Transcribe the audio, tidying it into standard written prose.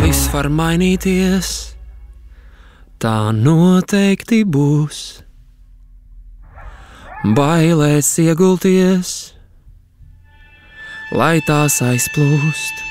viss var mainīties, tā noteikti būs. Bailēs iegulties, lai tās aizplūst.